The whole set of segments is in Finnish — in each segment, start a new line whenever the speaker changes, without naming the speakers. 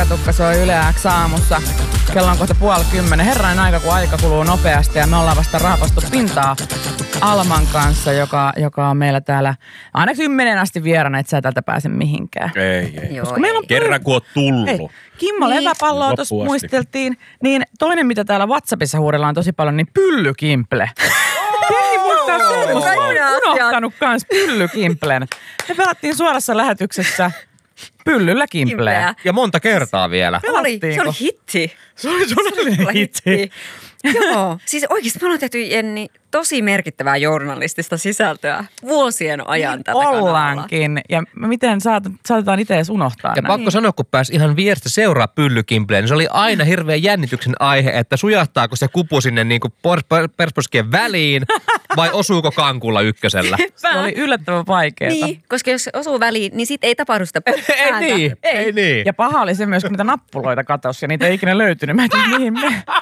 Aikatukka soi Yle X aamussa. Kello on kohta 9:30. Herrain aika, kun aika kuluu nopeasti ja me ollaan vasta raapastu pintaa Alman kanssa, joka on meillä täällä aina 10 asti vieraana, et sä täältä pääse mihinkään.
Ei.
Koska meillä on
Kerran kun oot tullut.
Hei, Kimmo Leväpalloa tuossa muisteltiin. Niin toinen, mitä täällä WhatsAppissa huudellaan tosi paljon, niin Pyllykimple. Jenni muistaa sen, mä oon unohtanut kans Pyllykimplen. Me pelattiin suorassa lähetyksessä Pyllyllä Kimpleä.
Ja monta kertaa vielä.
Se oli hitti.
Se oli todellinen hitti.
Joo, siis oikeasti me ollaan tehty, Jenni, tosi merkittävää journalistista sisältöä vuosien ajan tätä kanavalla.
Ollaankin. Ja miten saatetaan itse edes unohtaa
Ja pakko sanoa, kun pääsi ihan vierestä seuraa Pyllykimpleen, niin se oli aina hirveän jännityksen aihe, että sujahtaako se kupu sinne niin kuin persposkien väliin vai osuuko kankulla ykkösellä.
Se oli yllättävän vaikeaa.
Niin, koska jos se osuu väliin, niin sit ei tapahdu sitä ääntä.
Ei niin.
Ja paha oli se myös, kun niitä nappuloita katosi ja niitä ei ikinä löytynyt. Mä en tiedä, mihin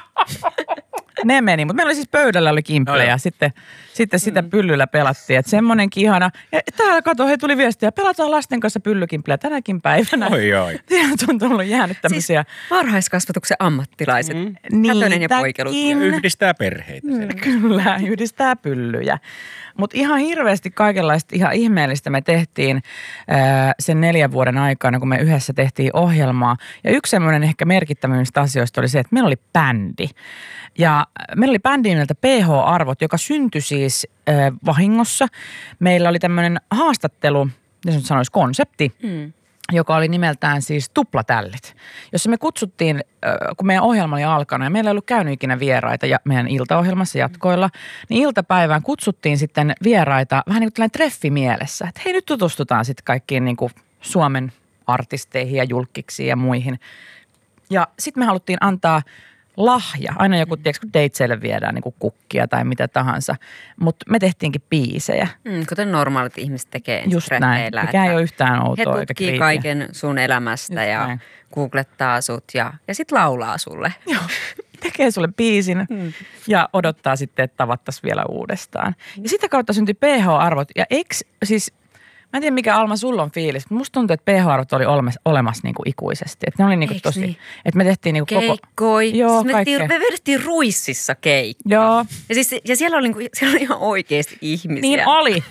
ne meni. Mutta meillä oli siis pöydällä oli kimple ja sitten sitä pyllyllä pelattiin. Että semmonenkin ihana. Ja täällä kato, he tuli viestiä, pelataan lasten kanssa pyllykimpleä tänäkin päivänä.
Oi.
Sieltä on tullut jäänyt tämmöisiä.
Siis varhaiskasvatuksen ammattilaiset. Kätönen ja poikelut.
Yhdistää perheitä.
Kyllä, yhdistää pyllyjä. Mutta ihan hirveästi kaikenlaista ihan ihmeellistä me tehtiin sen 4 vuoden aikana, kun me yhdessä tehtiin ohjelmaa. Ja yksi semmoinen ehkä merkittävimmistä asioista oli se, että meillä oli bändi. Ja meillä oli bändi nimeltä PH-arvot, joka syntyi siis vahingossa. Meillä oli tämmöinen haastattelu, jos nyt sanoisi konsepti, joka oli nimeltään siis Tuplatällit, jossa me kutsuttiin, kun meidän ohjelma oli alkanut ja meillä ei ollut käynyt ikinä vieraita ja meidän iltaohjelmassa jatkoilla, niin iltapäivään kutsuttiin sitten vieraita vähän niin kuin tällainen treffi mielessä, että hei nyt tutustutaan sitten kaikkiin niin kuin Suomen artisteihin ja julkkiksiin ja muihin. Ja sitten me haluttiin antaa lahja. Aina joku, tiedätkö, kun dateseille viedään niin kuin kukkia tai mitä tahansa. Mutta me tehtiinkin biisejä.
Kuten normaalit ihmiset tekee
just näin. Mikä ei ole yhtään outoa.
He tutkii kaiken sun elämästä just ja näin. Googlettaa sut ja sitten laulaa sulle.
Joo. Tekee sulle biisin ja odottaa sitten, että tavattaisiin vielä uudestaan. Ja sitä kautta syntyi PH-arvot. Ja eikö siis... Mä en tiedä, mikä Alma sulla on fiilis, mutta musta tuntuu, että PH-arvot oli olemassa niinku ikuisesti. Että ne oli niinku tosi, niin? Että me tehtiin niinku koko...
Keikkoi.
Joo,
siis me vedettiin Ruississa keikkaa.
Joo.
Ja siellä oli, siellä oli ihan oikeasti ihmisiä.
Niin oli.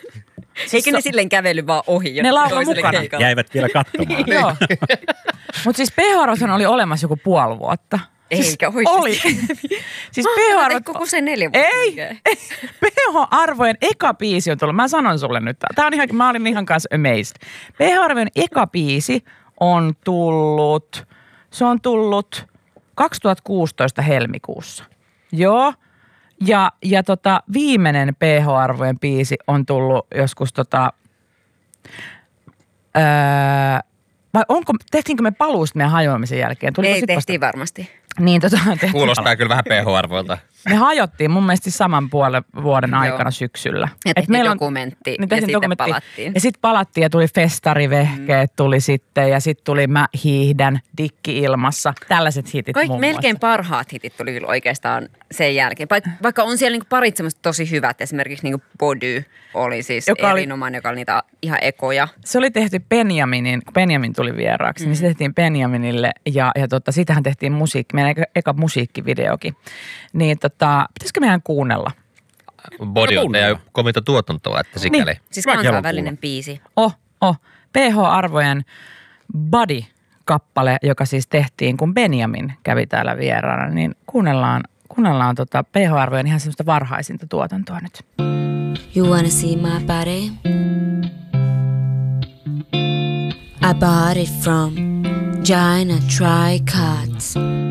Eikä ne silleen kävely vaan ohi.
Ne lauloi mukana.
Keikalla.
Jäivät vielä katsomaan.
Joo. Mutta siis PH-arvothan oli olemassa joku 5 vuotta.
Eikä oikeasti.
Oli. Siis PH-arvot...
Koko se 4 vuotta.
Ei. PH-arvojen eka biisi on tullut. Mä sanon sulle nyt. Mä olin ihan kanssa amazed. PH-arvojen eka biisi on tullut... Se on tullut 2016 helmikuussa. Joo. Ja viimeinen PH-arvojen biisi on tullut joskus vai tehtiinkö me paluusta meidän hajoamisen jälkeen?
Ei, tehtiin varmasti.
Niin,
kuulostaa kyllä vähän PH-arvoilta.
Me hajottiin mun mielestä saman vuoden aikana syksyllä.
Ja tehtiin dokumentti ja sitten palattiin.
Ja sitten palattiin ja tuli festarivehkeet tuli sitten ja sitten tuli Mä hiihdän, Dikki ilmassa. Tällaiset hitit muun muassa.
Melkein parhaat hitit tuli kyllä oikeastaan sen jälkeen. Vaikka on siellä niinku parit semmoiset tosi hyvät. Esimerkiksi niinku Body oli siis erinomainen, joka oli niitä ihan ekoja.
Se oli tehty Benjaminin, kun Benjamin tuli vieraaksi, niin se tehtiin Benjaminille ja siitähän tehtiin meidän eka musiikkivideokin. Niin pitäisikö meidän kuunnella?
Body on teidän kovinta tuotantoa, että sikäli.
Niin, siis kansainvälinen biisi.
PH-arvojen Body-kappale, joka siis tehtiin, kun Benjamin kävi täällä vieraana, niin kuunnellaan PH-arvojen ihan semmoista varhaisinta tuotantoa nyt.
You wanna see my body? I bought it from China Tricots.